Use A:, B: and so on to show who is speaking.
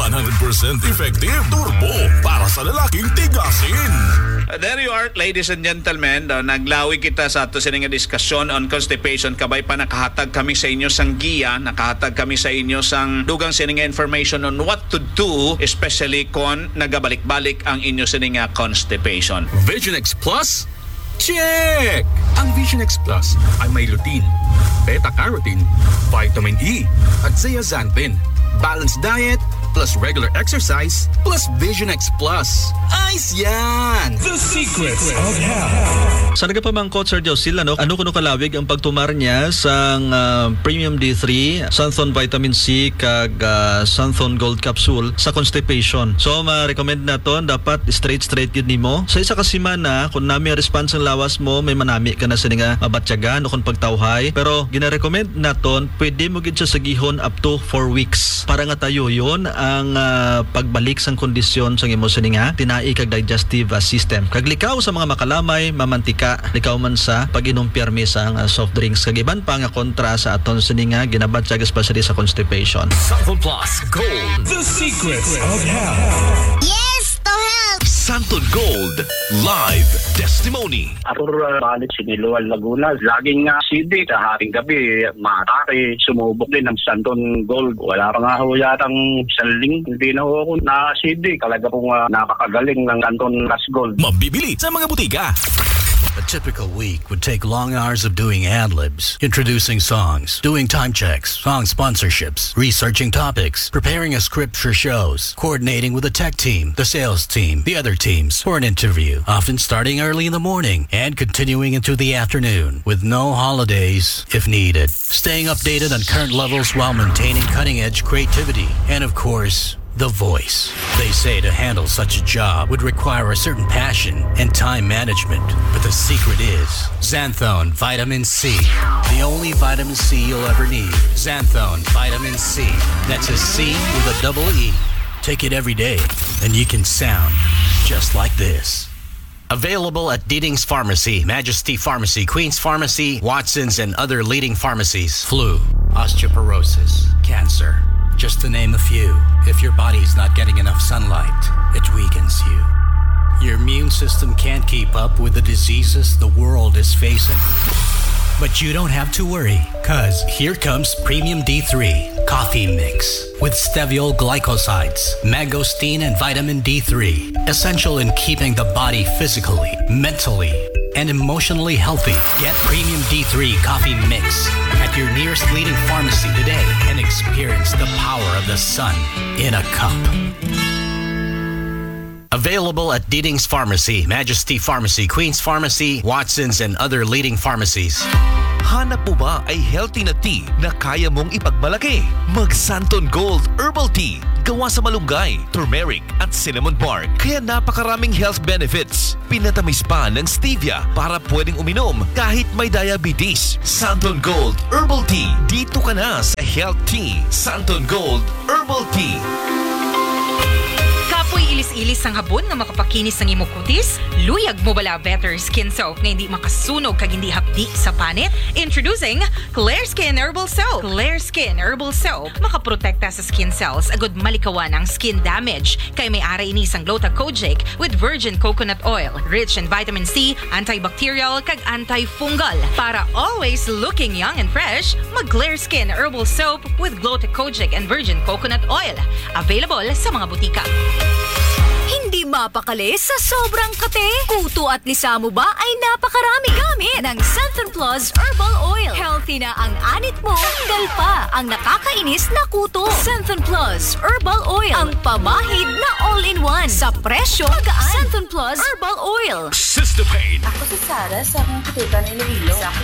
A: 100% effective turbo para sa lalaking tigasin.
B: There you are, ladies and gentlemen. Naglawi kita sa ato sining diskusyon on constipation. Kabay pa nakahatag kami sa inyo sang giya, nakahatag kami sa inyo sang dugang sining information on what to do, especially kung nagabalik-balik ang inyo sining constipation.
C: Vision X Plus? Check! Ang Vision X Plus ay may lutein, beta-carotene, vitamin E, at zeaxanthin. Balanced diet plus regular exercise plus Vision X Plus. Ayos yan!
A: The secrets of health.
D: Sana ka pa mangkot, Sir Josil, ano kuno kalawig ang pagtumar niya sa Premium D3, Santhon Vitamin C, kag Santhon Gold Capsule sa constipation. So, ma-recommend na to, dapat straight yun nimo. Sa isa ka semana, kung nami response ang lawas mo, may manami ka na sa nga mabatyagan o kung pagtawhay. Pero, gina-recommend na to, pwede mo gid siya sa gihon up to 4 weeks. Para nga tayo yun ang pagbalik sang kondisyon sa imo sa nga tinai kag digestive system. Kag likaw sa mga makalamay, mamantika, likaw man sa pag-inom pirmi sa soft drinks. Kag iban pa nga kontra sa aton sa nga ginabatyag especially sa constipation.
A: Santhon Plus Gold. The secrets of health.
E: Yes, to help!
A: Santhon Gold Live Testimony.
F: Ako balik Siniluan, Laguna. Laging nga CD, haring gabi, matake, sumubok din ng Santhon Gold. Wala pa nga ho yatang saling, hindi na ho ako na-CD. Talaga pong napakagaling ng Santhon Plus Gold.
A: Mabibili sa mga butika.
G: A typical week would take long hours of doing ad-libs, introducing songs, doing time checks, song sponsorships, researching topics, preparing a script for shows, coordinating with the tech team, the sales team, the other teams for an interview, often starting early in the morning and continuing into the afternoon with no holidays if needed. Staying updated on current levels while maintaining cutting-edge creativity and, of course, the voice. They say to handle such a job would require a certain passion and time management. But the secret is Xanthone Vitamin C. The only vitamin C you'll ever need. Xanthone Vitamin C. That's a C with a double E. Take it every day and you can sound just like this. Available at Deedings Pharmacy, Majesty Pharmacy, Queen's Pharmacy, Watson's, and other leading pharmacies. Flu, osteoporosis, cancer. Just to name a few. If your body's not getting enough sunlight, it weakens you. Your immune system can't keep up with the diseases the world is facing. But you don't have to worry, cause here comes Premium D3 Coffee Mix with steviol glycosides, mangosteen, and vitamin D3. Essential in keeping the body physically, mentally, and emotionally healthy. Get Premium D3 Coffee Mix at your nearest leading pharmacy today and experience the power of the sun in a cup. Available at Deedings Pharmacy, Majesty Pharmacy, Queen's Pharmacy, Watson's, and other leading pharmacies.
A: Hanap mo ba ay healthy na tea na kaya mong ipagmalaki? Mag Santhon Gold Herbal Tea. Gawa sa malunggay, turmeric at cinnamon bark. Kaya napakaraming health benefits. Pinatamis pa ng stevia para pwedeng uminom kahit may diabetes. Santhon Gold Herbal Tea. Dito ka na sa Health Tea. Santhon Gold Herbal Tea.
H: Kapoy ilis-ilis ang habon nga makapakinis ng imong kutis? Luyag mo bala Better Skin Soap nga hindi makasunog kag hindi hapdi sa panit? Introducing Clear Skin Herbal Soap. Clear Skin Herbal Soap makaprotekta sa skin cells agud malikawan ang skin damage kay may ara ini sang Gluta-Kojic with virgin coconut oil, rich in vitamin C, antibacterial kag antifungal. Para always looking young and fresh, mag Clear Skin Herbal Soap with Gluta-Kojic and virgin coconut oil. Available sa mga butika.
E: Hindi mapakali sa sobrang kate. Kuto at lisa mo ba ay napakarami gamit ng Santhon Plus Herbal Oil. Healthy na ang anit mo, tanggal pa ang nakakainis na kuto. Santhon Plus Herbal Oil, ang pamahid na all-in-one sa presyo magaan. Santhon Plus Herbal Oil.
A: Sister Pain.
I: Ako si Sarah sa mga kututan Iloilo.